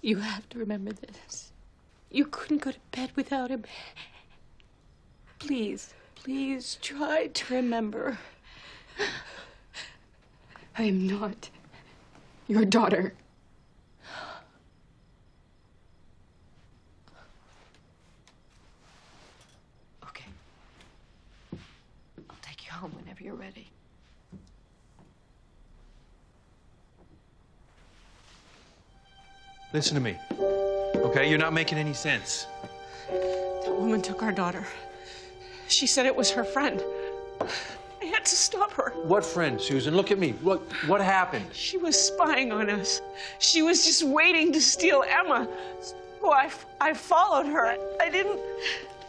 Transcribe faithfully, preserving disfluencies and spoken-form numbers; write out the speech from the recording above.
You have to remember this. You couldn't go to bed without him. Please, please try to remember. I am not your daughter. Okay. I'll take you home whenever you're ready. Listen to me, okay? You're not making any sense. That woman took our daughter. She said it was her friend. I had to stop her. What friend, Susan? Look at me. What, what happened? She was spying on us. She was just waiting to steal Emma. So I, I followed her. I didn't...